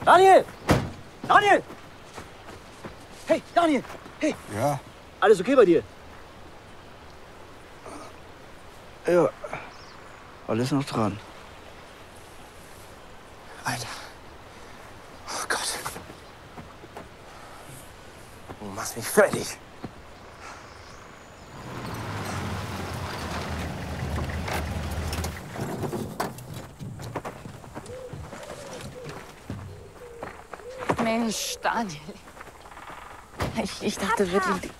Daniel! Daniel! Hey, Daniel! Hey! Ja? Alles okay bei dir? Ja. Alles noch dran. Alter. Oh Gott. Du machst mich fertig. Mensch, Daniel. Ich dachte wirklich...